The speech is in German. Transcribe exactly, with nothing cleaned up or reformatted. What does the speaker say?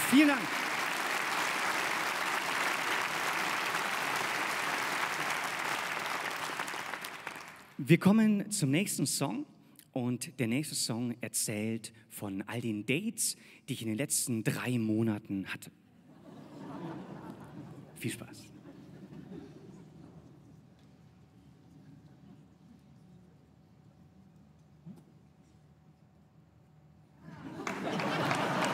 Vielen Dank. Wir kommen zum nächsten Song und der nächste Song erzählt von all den Dates, die ich in den letzten drei Monaten hatte. Viel Spaß.